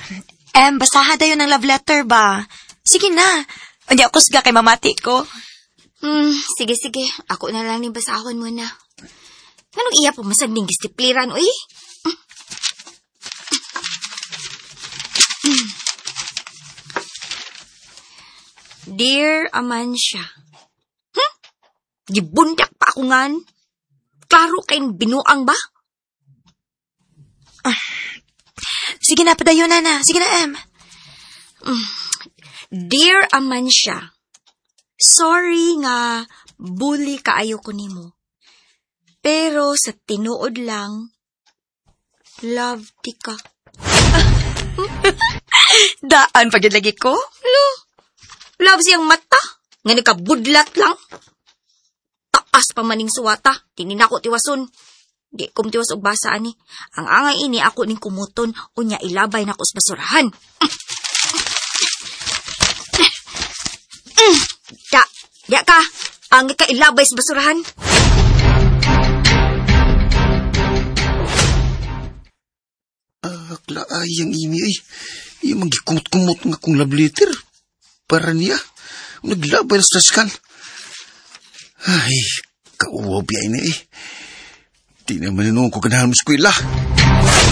Basaha dayon ng love letter ba? Sige na. Unya kusga kay mamati ko. Sige. Ako na lang ni basahon muna. Anong iya po masagning gistipliran, uy? Dear Amansya. Gibundak pa ako ngan. Klaro kayong binuang ba? Sige na, padayon na. Sige na, Em. Dear Amansya, sorry nga bully kaayo ko nimo. Pero sa tinuod lang, love di ka. Daan pag lagi ko? Love siyang mata, nga nagkabudlat lang. Taas pa maning suwata, tininako tiwason. Di kum tiwas og basa ani. Ang angay ini ako ning kumuton, unya ilabay na ko sa basurahan. Da ka, ang ka ilabay sa basurahan. Akla ayang ini ay. Yung magikumot-kumot nga kong love letter. Para niya. Naglabay na sa skan. Ay, kauwabi ay na eh. Di naman nung ko ganahan mo sa eskwela.